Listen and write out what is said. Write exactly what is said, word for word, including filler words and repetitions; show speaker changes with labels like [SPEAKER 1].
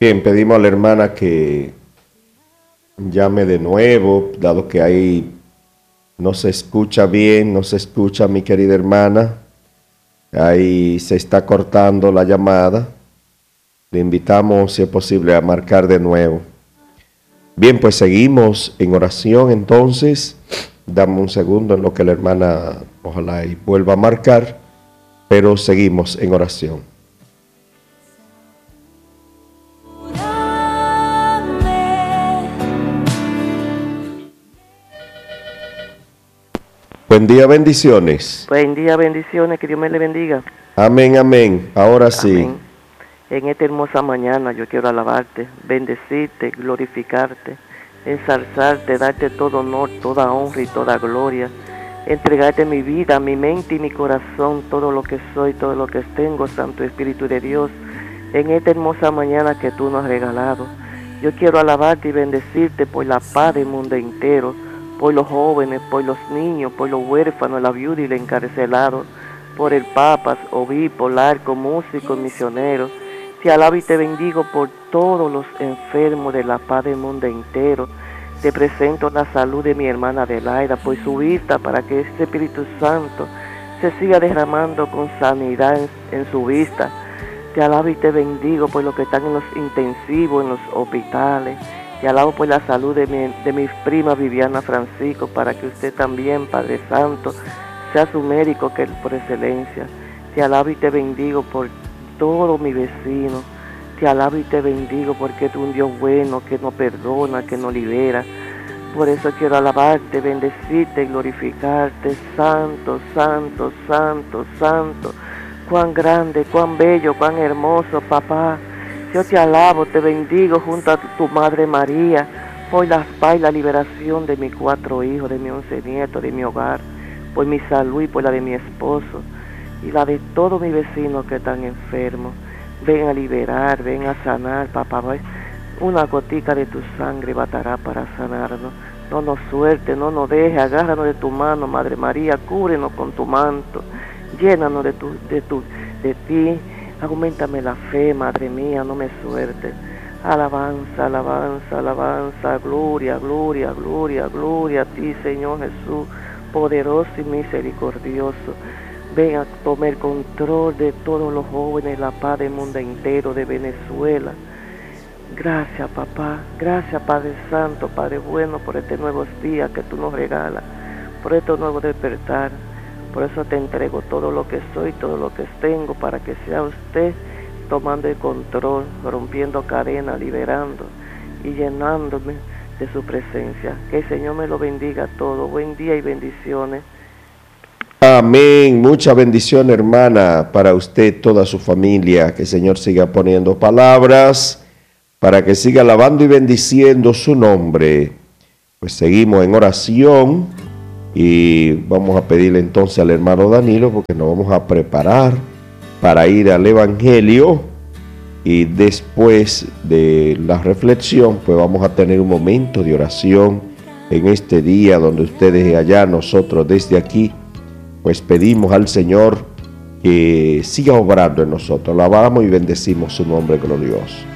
[SPEAKER 1] Bien, pedimos a la hermana que llame de nuevo, dado que ahí no se escucha bien, no se escucha, mi querida hermana. Ahí se está cortando la llamada. Le invitamos, si es posible, a marcar de nuevo. Bien, pues seguimos en oración entonces. Dame un segundo en lo que la hermana ojalá y vuelva a marcar, pero seguimos en oración. Buen día, bendiciones.
[SPEAKER 2] Buen día, bendiciones, que Dios me le bendiga.
[SPEAKER 1] Amén, amén. Ahora sí.
[SPEAKER 2] Amén. En esta hermosa mañana yo quiero alabarte, bendecirte, glorificarte, ensalzarte, darte todo honor, toda honra y toda gloria, entregarte mi vida, mi mente y mi corazón, todo lo que soy, todo lo que tengo, Santo Espíritu de Dios, en esta hermosa mañana que tú nos has regalado. Yo quiero alabarte y bendecirte por la paz del mundo entero, por los jóvenes, por los niños, por los huérfanos, la viuda y el encarcelado, por el Papa, obispo, laico, músicos, misioneros. Te alabo y te bendigo por todos los enfermos de la paz del mundo entero. Te presento la salud de mi hermana Adelaida, por su vista, para que este Espíritu Santo se siga derramando con sanidad en, en su vista. Te alabo y te bendigo por los que están en los intensivos, en los hospitales. Te alabo por la salud de mi, de mi prima Viviana Francisco, para que usted también, Padre Santo, sea su médico que por excelencia. Te alabo y te bendigo por todos mis vecinos. Te alabo y te bendigo porque tú eres un Dios bueno, que nos perdona, que nos libera. Por eso quiero alabarte, bendecirte, glorificarte. Santo, santo, santo, santo. Cuán grande, cuán bello, cuán hermoso, papá. Yo te alabo, te bendigo junto a tu Madre María, por la paz y la liberación de mis cuatro hijos, de mis once nietos, de mi hogar, por mi salud y por la de mi esposo, y la de todos mis vecinos que están enfermos. Ven a liberar, ven a sanar, papá. Una gotica de tu sangre bastará para sanarnos. No nos suelte, no nos deje, agárranos de tu mano, Madre María, cúbrenos con tu manto, llénanos de tu, de tu, de ti. Auméntame la fe, Madre mía, no me suerte. Alabanza, alabanza, alabanza, gloria, gloria, gloria, gloria a ti, Señor Jesús, poderoso y misericordioso. Ven a tomar control de todos los jóvenes, la paz del mundo entero, de Venezuela. Gracias, papá. Gracias, Padre Santo, Padre bueno, por este nuevo día que tú nos regalas, por este nuevo despertar. Por eso te entrego todo lo que soy, todo lo que tengo, para que sea usted tomando el control, rompiendo cadenas, liberando y llenándome de su presencia. Que el Señor me lo bendiga todo. Buen día y bendiciones.
[SPEAKER 1] Amén. Mucha bendición, hermana, para usted, toda su familia. Que el Señor siga poniendo palabras para que siga alabando y bendiciendo su nombre. Pues seguimos en oración. Y vamos a pedirle entonces al hermano Danilo, porque nos vamos a preparar para ir al Evangelio, y después de la reflexión pues vamos a tener un momento de oración en este día, donde ustedes allá, nosotros desde aquí, pues pedimos al Señor que siga obrando en nosotros. Alabamos y bendecimos su nombre glorioso.